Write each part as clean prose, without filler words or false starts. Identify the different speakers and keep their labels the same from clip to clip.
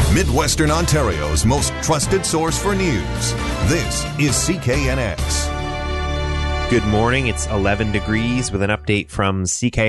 Speaker 1: Midwestern Ontario's most trusted source for news. This is CKNX.
Speaker 2: Good morning. It's 11 degrees with an update from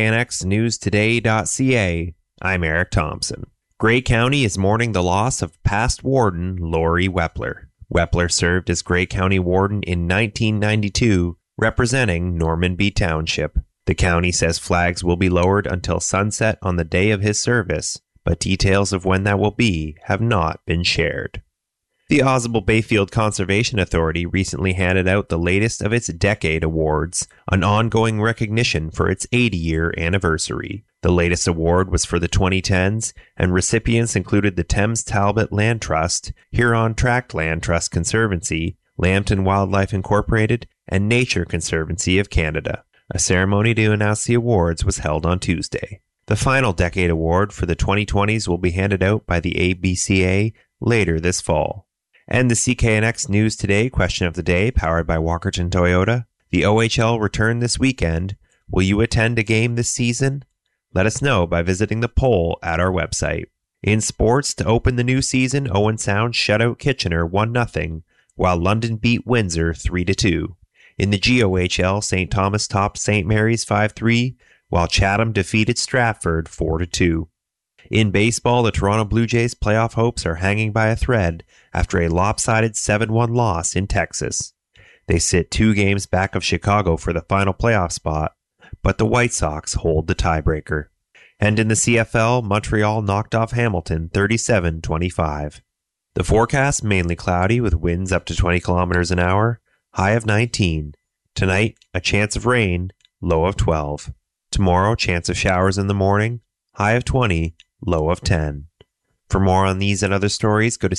Speaker 2: CKNXNewsToday.ca. I'm Eric Thompson. Grey County is mourning the loss of past warden Lori Wepler. Wepler served as Grey County warden in 1992, representing Normanby Township. The county says flags will be lowered until sunset on the day of his service, but details of when that will be have not been shared. The Ausable Bayfield Conservation Authority recently handed out the latest of its Decade Awards, an ongoing recognition for its 80-year anniversary. The latest award was for the 2010s, and recipients included the Thames Talbot Land Trust, Huron Tract Land Trust Conservancy, Lambton Wildlife Incorporated, and Nature Conservancy of Canada. A ceremony to announce the awards was held on Tuesday. The final Decade Award for the 2020s will be handed out by the ABCA later this fall. And the CKNX News Today question of the day, powered by Walkerton Toyota. The OHL returned this weekend. Will you attend a game this season? Let us know by visiting the poll at our website. In sports, to open the new season, Owen Sound shut out Kitchener 1-0, while London beat Windsor 3-2. In the GOHL, St. Thomas topped St. Mary's 5-3, while Chatham defeated Stratford 4-2. In baseball, the Toronto Blue Jays' playoff hopes are hanging by a thread after a lopsided 7-1 loss in Texas. They sit 2 games back of Chicago for the final playoff spot, but the White Sox hold the tiebreaker. And in the CFL, Montreal knocked off Hamilton 37-25. The forecast, mainly cloudy with winds up to 20 kilometers an hour, high of 19. Tonight, a chance of rain, low of 12. Tomorrow, chance of showers in the morning, high of 20, low of 10. For more on these and other stories, go to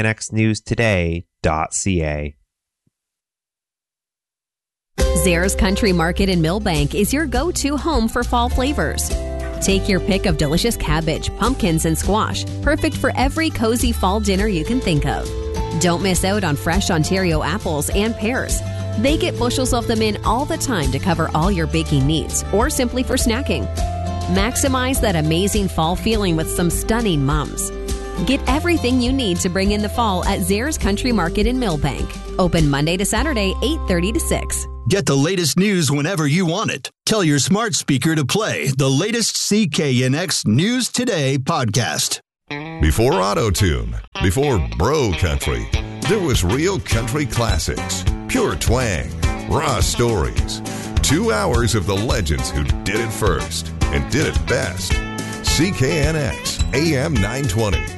Speaker 2: CKNXNewsToday.ca.
Speaker 3: Zares Country Market in Millbank is your go-to home for fall flavors. Take your pick of delicious cabbage, pumpkins, and squash, perfect for every cozy fall dinner you can think of. Don't miss out on fresh Ontario apples and pears. They get bushels of them in all the time to cover all your baking needs or simply for snacking. Maximize that amazing fall feeling with some stunning mums. Get everything you need to bring in the fall at Zares Country Market in Millbank. Open Monday to Saturday, 8:30 to 6.
Speaker 4: Get the latest news whenever you want it. Tell your smart speaker to play the latest CKNX News Today podcast.
Speaker 1: Before Auto-Tune, before Bro Country, there was real country classics, pure twang, raw stories. 2 hours of the legends who did it first and did it best. CKNX AM 920.